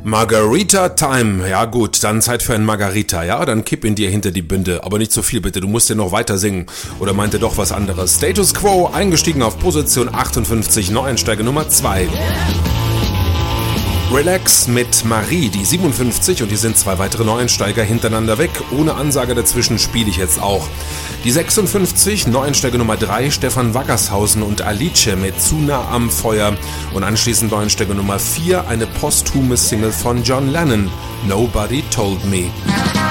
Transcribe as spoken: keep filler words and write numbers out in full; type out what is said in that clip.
Margarita Time. Ja gut, dann Zeit für ein Margarita. Ja, dann kipp ihn dir hinter die Binde. Aber nicht so viel bitte, du musst ja noch weiter singen. Oder meint er doch was anderes? Status Quo, eingestiegen auf Position achtundfünfzig, Neueinsteiger Nummer zwei. Relax mit Marie, die siebenundfünfzig, und die sind zwei weitere Neueinsteiger hintereinander weg. Ohne Ansage dazwischen spiele ich jetzt auch. Die sechsundfünfzig, Neueinsteiger Nummer drei, Stefan Wackershausen und Alice mit Zu nah am Feuer. Und anschließend Neueinsteiger Nummer vier, eine posthume Single von John Lennon, Nobody Told Me.